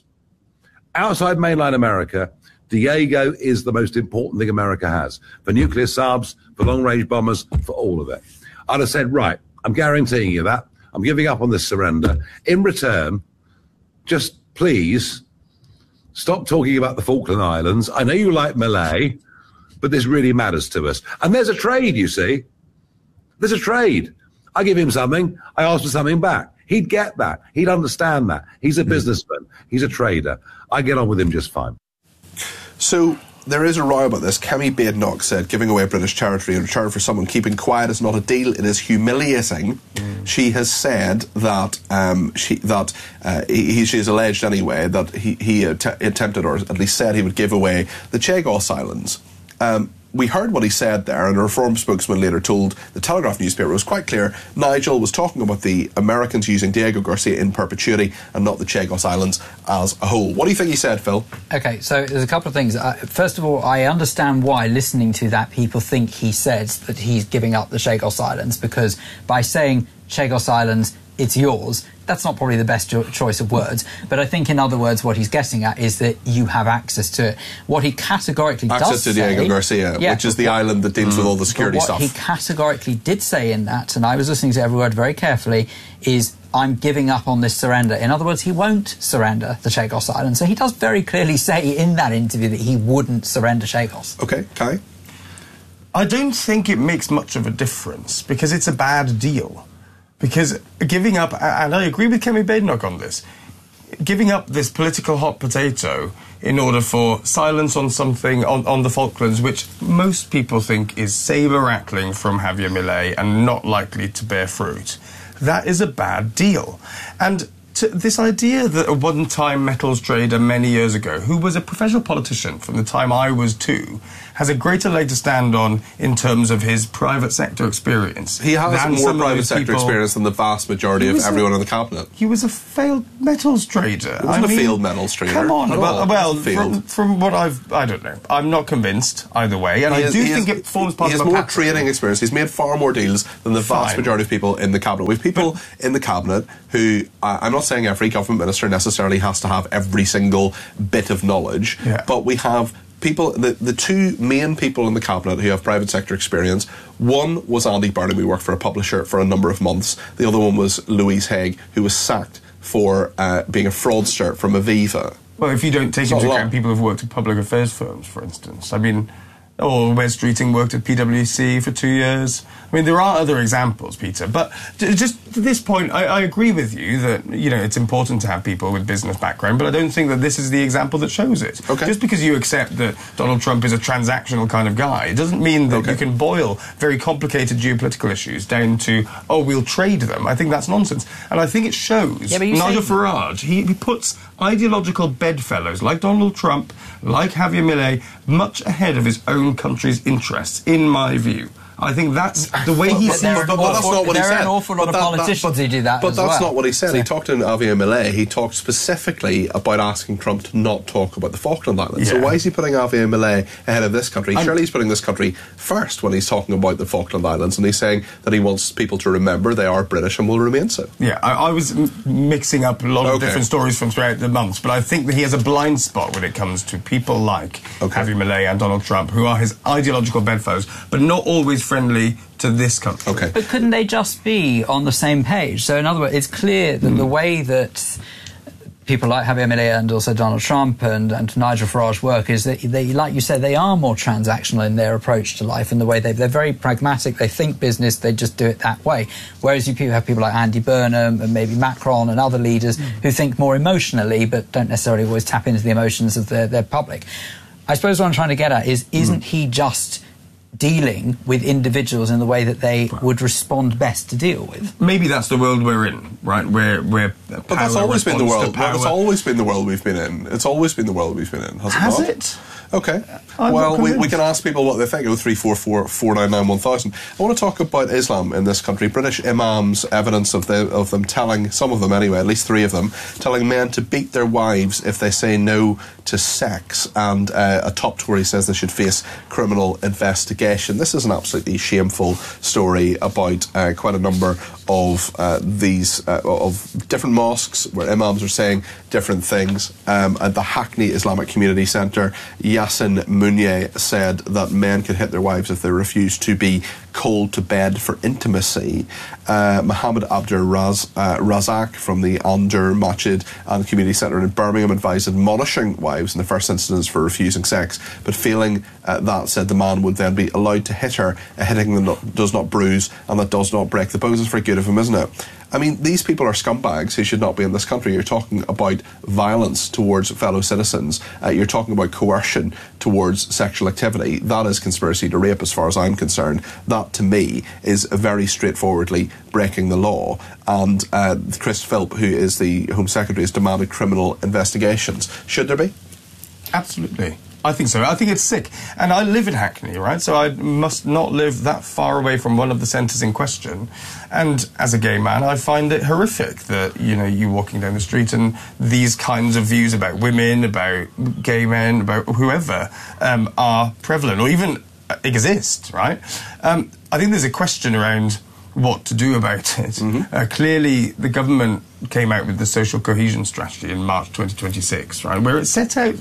I: Outside mainland America, Diego is the most important thing America has, for nuclear subs, for long-range bombers, for all of it. I'd have said, right, I'm guaranteeing you that. I'm giving up on this surrender. In return, just please stop talking about the Falkland Islands. I know you like Malay, but this really matters to us. And there's a trade, you see. There's a trade. I give him something, I ask for something back. He'd get that. He'd understand that. He's a businessman. He's a trader. I get on with him just fine.
D: So there is a row about this. Kemi Badenoch said, giving away British territory in return for someone keeping quiet is not a deal. It is humiliating. She has said that she has alleged anyway that he attempted, or at least said he would give away the Chagos Islands. We heard what he said there, and a Reform spokesman later told the Telegraph newspaper it was quite clear Nigel was talking about the Americans using Diego Garcia in perpetuity and not the Chagos Islands as a whole. What do you think he said, Phil?
A: Okay, so there's a couple of things. First of all, I understand why, listening to that, people think he said that he's giving up the Chagos Islands, because by saying Chagos Islands, it's yours. That's not probably the best choice of words, but I think in other words what he's getting at is that you have access to it. What he categorically does say...
D: Access to Diego Garcia, which is the island that deals with all the security stuff.
A: What he categorically did say in that, and I was listening to every word very carefully, is I'm giving up on this surrender. In other words, he won't surrender the Chagos Island. So he does very clearly say in that interview that he wouldn't surrender Chagos.
D: Okay, Kai?
B: I don't think it makes much of a difference because it's a bad deal. Because giving up, and I agree with Kemi Badenoch on this, giving up this political hot potato in order for silence on something on the Falklands, which most people think is saber-rattling from Javier Milei and not likely to bear fruit, that is a bad deal. And this idea that a one-time metals trader many years ago, who was a professional politician from the time I was 2, has a greater leg to stand on in terms of his private sector experience.
D: He has more private sector experience than the vast majority of everyone in the cabinet.
B: He was a failed metals trader.
D: He wasn't a failed metals trader.
B: Come on. Well, from what I don't know. I'm not convinced either way, and I do think it forms part of a pattern.
D: He has more trading experience. He's made far more deals than the vast majority of people in the cabinet. We have people in the cabinet who, I'm not saying every government minister necessarily has to have every single bit of knowledge, but we have people, the two main people in the cabinet who have private sector experience. One was Andy Burnham, who worked for a publisher for a number of months. The other one was Louise Haig, who was sacked for being a fraudster from Aviva.
B: Well, if you don't take into account people who've worked at public affairs firms, for instance. I mean, Wes Streeting worked at PwC for 2 years. I mean, there are other examples, Peter. But just to this point, I agree with you that, it's important to have people with business background, but I don't think that this is the example that shows it.
D: Okay.
B: Just because you accept that Donald Trump is a transactional kind of guy, it doesn't mean that you can boil very complicated geopolitical issues down to, we'll trade them. I think that's nonsense. And I think it shows. Nigel Farage, he puts ideological bedfellows like Donald Trump, like Javier Milei, much ahead of his own country's interests, in my view. I think that's the way he sees the
D: world. That's not what he said.
A: There are an awful lot of politicians who do that.
D: But that's not what he said. He talked to Javier Milei. He talked specifically about asking Trump to not talk about the Falkland Islands. So why is he putting Javier Milei ahead of this country? Surely he's putting this country first when he's talking about the Falkland Islands, and he's saying that he wants people to remember they are British and will remain so.
B: Yeah, I was mixing up a lot of different stories from throughout the months, but I think that he has a blind spot when it comes to people like Javier Milei and Donald Trump, who are his ideological bedfellows, but not always friendly to this country.
D: Okay.
A: But couldn't they just be on the same page? So in other words, it's clear that the way that people like Javier Milei and also Donald Trump and Nigel Farage work is that they, like you said, they are more transactional in their approach to life and the way they're very pragmatic. They think business, they just do it that way. Whereas you have people like Andy Burnham and maybe Macron and other leaders who think more emotionally but don't necessarily always tap into the emotions of their public. I suppose what I'm trying to get at is, isn't he just dealing with individuals in the way that they would respond best to deal with?
B: Maybe that's the world we're in, right? Where
D: but that's always been the world. It's always been the world we've been in. It's always been the world we've been in. Has
B: it?
D: Okay. Well, we can ask people what they think. 0344 499 1000. I want to talk about Islam in this country. British imams, evidence of them telling, some of them anyway, at least 3 of them, telling men to beat their wives if they say no to sex. And a top Tory says they should face criminal investigation. This is an absolutely shameful story about quite a number of these of different mosques where imams are saying different things. At the Hackney Islamic Community Centre, Yasin Mounier said that men could hit their wives if they refuse to be called to bed for intimacy. Mohammed Abdur Razak from the Andur Masjid and Community Centre in Birmingham advised admonishing wives in the first instance for refusing sex, but failing that, said the man would then be allowed to hit her, a hitting that does not bruise and that does not break the bones. It's very good of him, isn't it? I mean, these people are scumbags who should not be in this country. You're talking about violence towards fellow citizens. You're talking about coercion towards sexual activity. That is conspiracy to rape as far as I'm concerned. That, to me, is very straightforwardly breaking the law. And Chris Philp, who is the Home Secretary, has demanded criminal investigations. Should there be?
B: Absolutely. I think so. I think it's sick. And I live in Hackney, right? So I must not live that far away from one of the centres in question. And as a gay man, I find it horrific that, you walking down the street and these kinds of views about women, about gay men, about whoever, are prevalent or even exist, right? I think there's a question around what to do about it. Clearly, the government came out with the social cohesion strategy in March 2026, right, where it set out,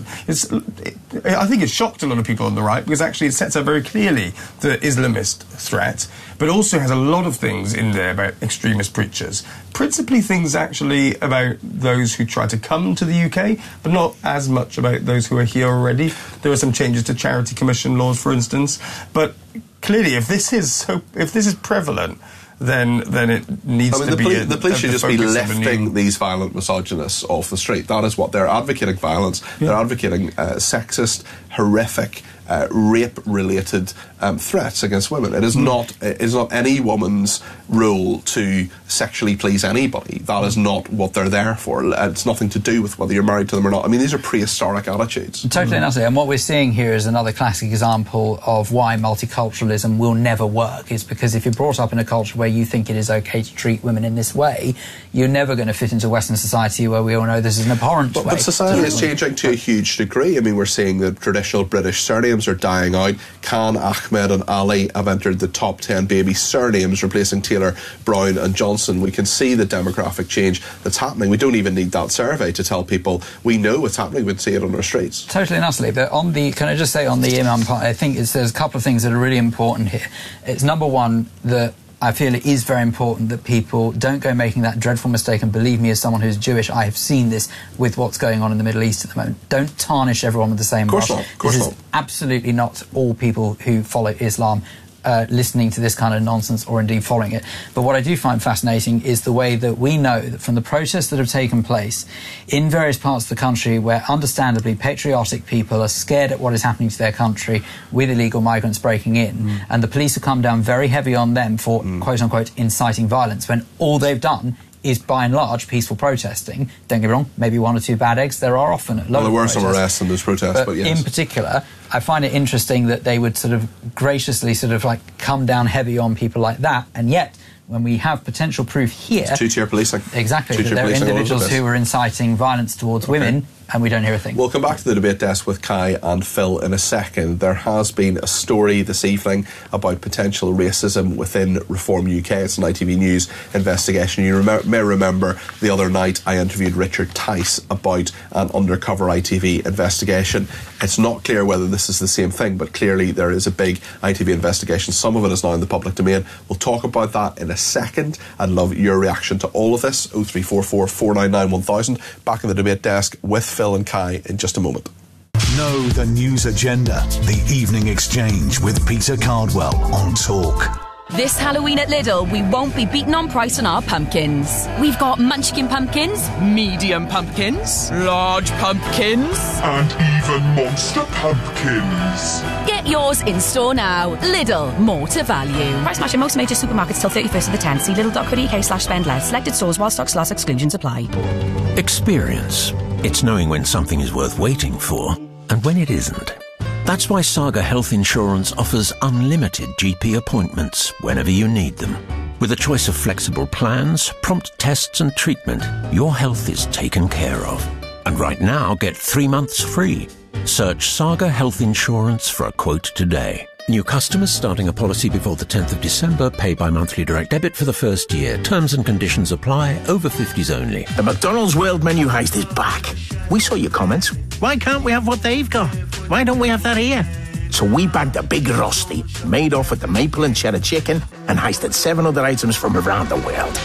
B: I think it shocked a lot of people on the right, because actually it sets out very clearly the Islamist threat, but also has a lot of things in there about extremist preachers, principally things actually about those who try to come to the UK, but not as much about those who are here already. There are some changes to Charity Commission laws, for instance, but clearly if this is prevalent, then it needs to be...
D: The police should just be lifting these violent misogynists off the street. That is what they're advocating: violence. Yeah. They're advocating sexist, horrific, rape-related threats against women. It is not any woman's role to sexually please anybody. That is not what they're there for. It's nothing to do with whether you're married to them or not. I mean, these are prehistoric attitudes.
A: Totally and utterly. And what we're seeing here is another classic example of why multiculturalism will never work. It's because if you're brought up in a culture where you think it is okay to treat women in this way, you're never going to fit into Western society where we all know this is an abhorrent way.
D: But society is changing to a huge degree. I mean, we're seeing the traditional British surnames are dying out. Khan, Ahmed and Ali have entered the top 10 baby surnames, replacing Taylor, Brown and Johnson. We can see the demographic change that's happening. We don't even need that survey to tell people we know what's happening. We'd see it on our streets.
A: Totally and utterly. But can I just say on the imam part, I think there's a couple of things that are really important here. It's number one, that I feel it is very important that people don't go making that dreadful mistake, and believe me, as someone who's Jewish, I have seen this with what's going on in the Middle East at the moment. Don't tarnish everyone with the same brush.
D: Of course not.
A: Absolutely not all people who follow Islam listening to this kind of nonsense or indeed following it. But what I do find fascinating is the way that we know that from the protests that have taken place in various parts of the country, where understandably patriotic people are scared at what is happening to their country with illegal migrants breaking in, and the police have come down very heavy on them for quote-unquote inciting violence, when all they've done is by and large peaceful protesting. Don't get me wrong, maybe one or two bad eggs, there are often at local
D: there were some arrests in those protests, but yes.
A: In particular, I find it interesting that they would sort of graciously sort of like come down heavy on people like that, and yet when we have potential proof here...
D: It's two-tier policing.
A: Exactly, that there are individuals who are inciting violence towards women, and we don't hear a thing.
D: We'll come back to the debate desk with Kai and Phil in a second. There has been a story this evening about potential racism within Reform UK. It's an ITV News investigation. You may remember the other night I interviewed Richard Tice about an undercover ITV investigation. It's not clear whether this is the same thing, but clearly there is a big ITV investigation. Some of it is now in the public domain. We'll talk about that in a second. I'd love your reaction to all of this. 0344 499 1000. Back in the debate desk with Phil and Kai in just a moment.
C: Know the news agenda. The Evening Exchange with Peter Cardwell on Talk.
M: This Halloween at Lidl, we won't be beaten on price on our pumpkins. We've got munchkin pumpkins, medium pumpkins, large pumpkins,
F: and even monster pumpkins.
M: Get yours in store now. Lidl, more to value.
H: Price match in most major supermarkets till 31st of the 10th. See lidl.co.uk/spend less. Selected stores while stocks last. Exclusions apply.
J: Experience. It's knowing when something is worth waiting for and when it isn't. That's why Saga Health Insurance offers unlimited GP appointments whenever you need them. With a choice of flexible plans, prompt tests and treatment, your health is taken care of. And right now, get 3 months free. Search Saga Health Insurance for a quote today. New customers starting a policy before the 10th of December pay by monthly direct debit for the first year. Terms and conditions apply. Over 50s only.
G: The McDonald's World Menu Heist is back. We saw your comments. Why can't we have what they've got? Why don't we have that here? So we bagged a big Rusty, made off with the maple and cheddar chicken, and heisted 7 other items from around the world.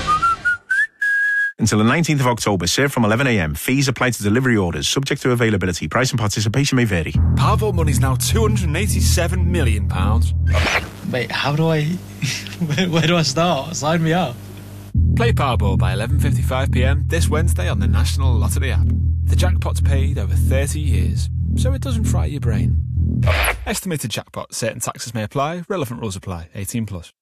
X: Until the 19th of October, served from 11 a.m. Fees apply to delivery orders, subject to availability. Price and participation may vary.
Q: Powerball money's now £287 million.
R: Wait, how do I... where do I start? Sign me up.
Q: Play Powerball by 11:55pm this Wednesday on the National Lottery app. The jackpot's paid over 30 years, so it doesn't fry your brain. Estimated jackpot. Certain taxes may apply. Relevant rules apply. 18+.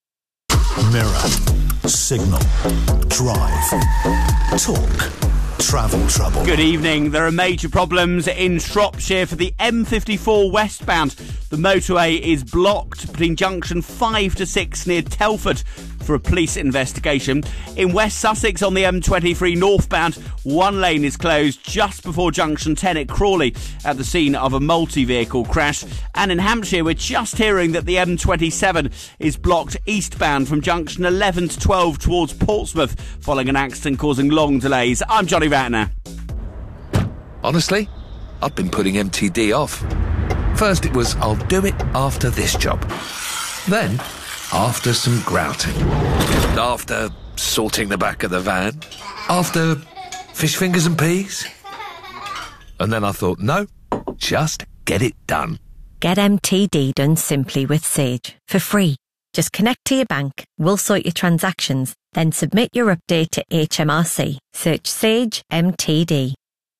C: Mirror, Signal, Drive, Talk, Travel Trouble.
T: Good evening. There are major problems in Shropshire for the M54 westbound. The motorway is blocked between junction 5 to 6 near Telford. for a police investigation. In West Sussex on the M23 northbound, one lane is closed just before junction 10 at Crawley at the scene of a multi-vehicle crash. And in Hampshire, we're just hearing that the M27 is blocked eastbound from junction 11 to 12 towards Portsmouth following an accident causing long delays. I'm Johnny Ratner.
U: Honestly, I've been putting MTD off. First it was, I'll do it after this job. Then, after some grouting. After sorting the back of the van. After fish fingers and peas. And then I thought, no, just get it done.
V: Get MTD done simply with Sage for free. Just connect to your bank, we'll sort your transactions, then submit your update to HMRC. Search Sage MTD.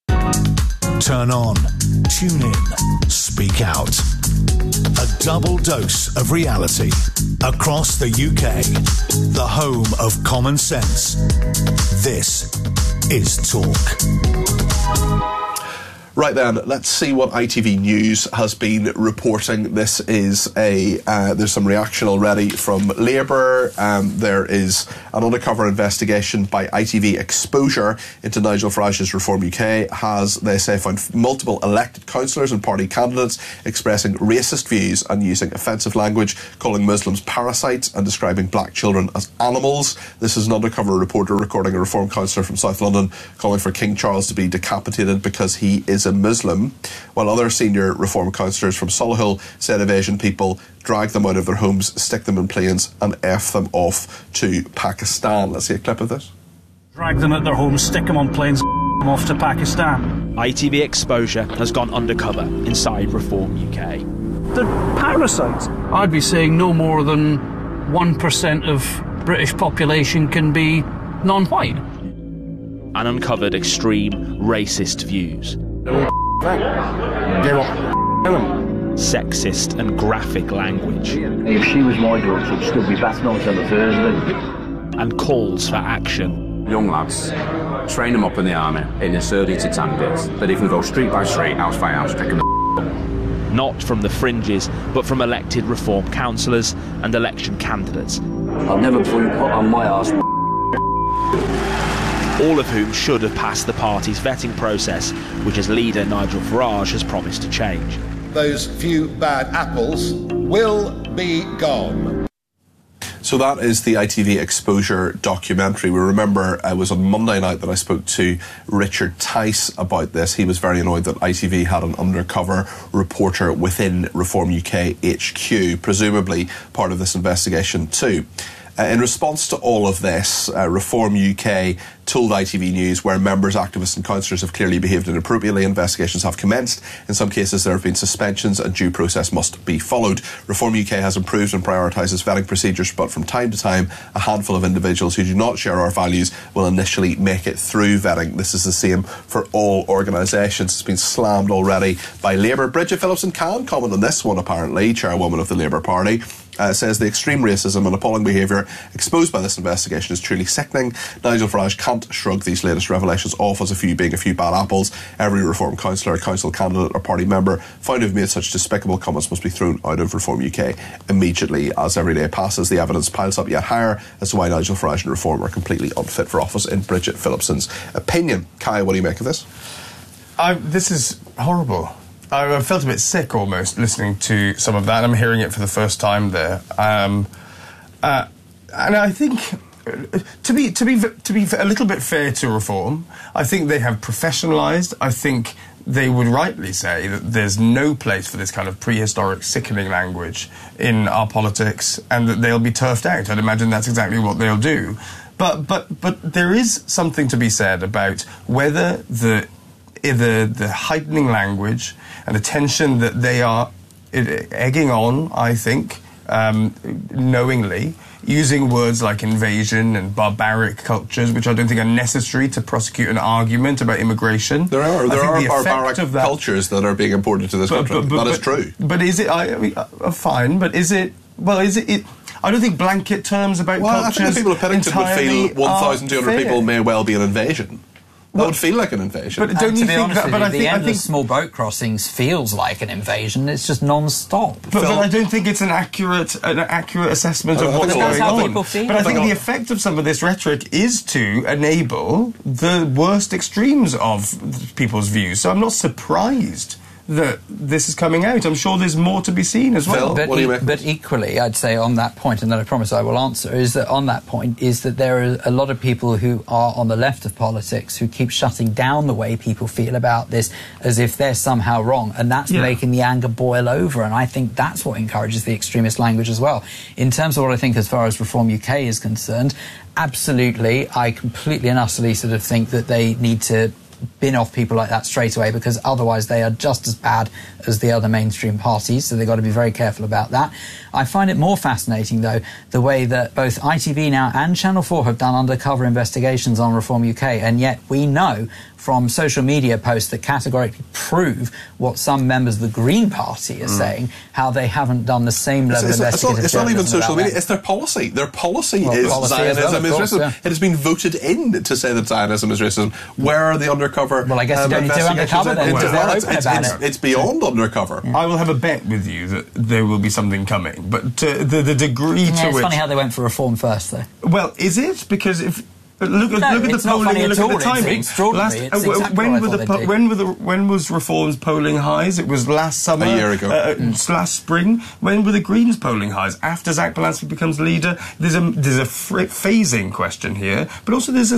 C: Turn on, tune in, speak out. A double dose of reality across the UK. The home of common sense. This is Talk.
D: Right then, let's see what ITV News has been reporting. This is there's some reaction already from Labour. There is an undercover investigation by ITV Exposure into Nigel Farage's Reform UK has, they say, found multiple elected councillors and party candidates expressing racist views and using offensive language, calling Muslims parasites and describing black children as animals. This is an undercover reporter recording a Reform councillor from South London calling for King Charles to be decapitated because he is a Muslim, while other senior Reform councillors from Solihull said of Asian people, drag them out of their homes, stick them in planes and F them off to Pakistan. Let's see a clip of this.
K: Drag them at their homes, stick them on planes, them off to Pakistan.
N: ITV Exposure has gone undercover inside Reform UK.
K: They're parasites. I'd be saying no more than 1% of British population can be non-white.
N: And uncovered extreme racist views. Sexist and graphic language.
O: If she was my daughter, she'd still be bathing on the Thursday.
N: And calls for action.
P: Young lads, train them up in the army in a 30 to 10 days. That if we go street by street, house by house, pick them up.
N: Not from the fringes, but from elected Reform councillors and election candidates.
O: I've never been put on my arse.
N: All of whom should have passed the party's vetting process, which as leader Nigel Farage has promised to change.
Y: Those few bad apples will be gone.
D: So that is the ITV Exposure documentary. We remember it was on Monday night that I spoke to Richard Tice about this. He was very annoyed that ITV had an undercover reporter within Reform UK HQ, presumably part of this investigation too. In response to all of this, Reform UK told ITV News where members, activists and councillors have clearly behaved inappropriately, investigations have commenced. In some cases there have been suspensions and due process must be followed. Reform UK has improved and prioritises vetting procedures, but from time to time a handful of individuals who do not share our values will initially make it through vetting. This is the same for all organisations. It's been slammed already by Labour. Bridget Phillipson can comment on this one apparently, chairwoman of the Labour Party. Says the extreme racism and appalling behaviour exposed by this investigation is truly sickening. Nigel Farage can't shrug these latest revelations off as being a few bad apples. Every Reform councillor, council candidate or party member found to have made such despicable comments must be thrown out of Reform UK immediately. As every day passes, the evidence piles up yet higher as to why Nigel Farage and Reform are completely unfit for office, in Bridget Phillipson's opinion. Kai, what do you make of this?
B: This is horrible. I felt a bit sick almost listening to some of that. I'm hearing it for the first time there, and I think to be a little bit fair to Reform, I think they have professionalised. I think they would rightly say that there's no place for this kind of prehistoric, sickening language in our politics, and that they'll be turfed out. I'd imagine that's exactly what they'll do. But there is something to be said about whether the heightening language and the tension that they are egging on, I think, knowingly, using words like invasion and barbaric cultures, which I don't think are necessary to prosecute an argument about immigration.
D: There are barbaric cultures that are being imported to this country. That is true.
B: But is it? Fine. But is it? Well, is it? I don't think blanket terms about cultures.
D: I think the people of Piddington would feel 1,200 people may well be an invasion. That would feel like an invasion.
B: But don't you think that? But I
A: the
B: think
A: endless small boat crossings feels like an invasion. It's just non-stop.
B: But I don't think it's an accurate assessment of what's going on. But I think the effect of some of this rhetoric is to enable the worst extremes of people's views. So I'm not surprised that this is coming out. I'm sure there's more to be seen as well.
A: But equally, I'd say on that point, and then I promise I will answer, is that on that point is that there are a lot of people who are on the left of politics who keep shutting down the way people feel about this as if they're somehow wrong, and that's making the anger boil over, and I think that's what encourages the extremist language as well. In terms of what I think as far as Reform UK is concerned, absolutely, I completely and utterly sort of think that they need to bin off people like that straight away, because otherwise they are just as bad as the other mainstream parties, so they've got to be very careful about that. I find it more fascinating, though, the way that both ITV Now and Channel 4 have done undercover investigations on Reform UK, and yet we know from social media posts that categorically prove what some members of the Green Party are saying, how they haven't done the same level of investigative
D: It's not even social media, it's their policy. Their policy is Zionism is racism. Yeah. It has been voted in to say that Zionism is racism. Where are the undercover
A: Well, I guess you don't need to undercover then, because they're open about it.
D: It's beyond undercover.
B: I will have a bet with you that there will be something coming, but the degree to which...
A: It's funny how they went for reform first, though.
B: Well, is it? Because if... Look at the polling and look at the timing. When was Reform's polling highs? It was last summer.
D: A year ago.
B: Last spring. When were the Greens polling highs? After Zach Balansky becomes leader, there's a phasing question here, but also there's a